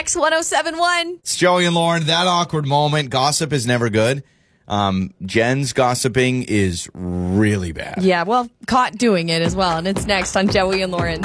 Mix 107.1. It's Joey and Lauren. That awkward moment. Gossip is never good. Jen's gossiping is really bad. Yeah, well, caught doing it as well. And it's next on Joey and Lauren.